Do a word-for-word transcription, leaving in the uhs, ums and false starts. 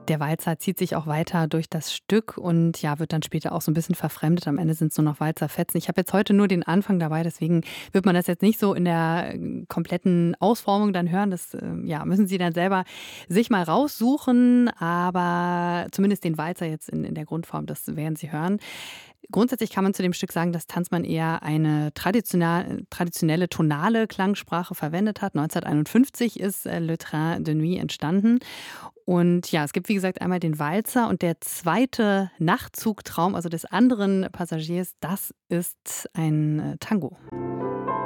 Der Walzer zieht sich auch weiter durch das Stück und ja, wird dann später auch so ein bisschen verfremdet. Am Ende sind's nur noch Walzerfetzen. Ich habe jetzt heute nur den Anfang dabei, deswegen wird man das jetzt nicht so in der, äh, kompletten Ausformung dann hören. Das, ähm, ja, müssen Sie dann selber sich mal raussuchen, aber zumindest den Walzer jetzt in in der Grundform, das werden Sie hören. Grundsätzlich kann man zu dem Stück sagen, dass Tanzmann eher eine traditionell traditionelle tonale Klangsprache verwendet hat. neunzehnhunderteinundfünfzig ist, äh, Le Train de Nuit entstanden. Und ja, es gibt, wie gesagt, einmal den Walzer und der zweite Nachtzugtraum, also des anderen Passagiers, das ist ein, äh, Tango.